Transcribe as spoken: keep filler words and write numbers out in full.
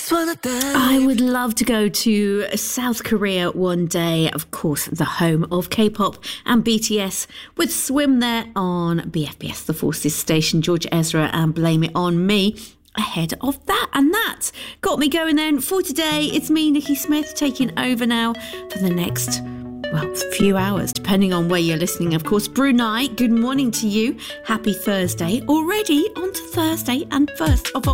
I would love to go to South Korea one day, of course, the home of K-pop and B T S, with Swim there on B F B S, The Forces station, George Ezra and Blame It On Me. Ahead of that, and that got me going then for today. It's me, Nikki Smith, taking over now for the next, well, few hours, depending on where you're listening, of course. Brunei, good morning to you. Happy Thursday. Already on to Thursday and first of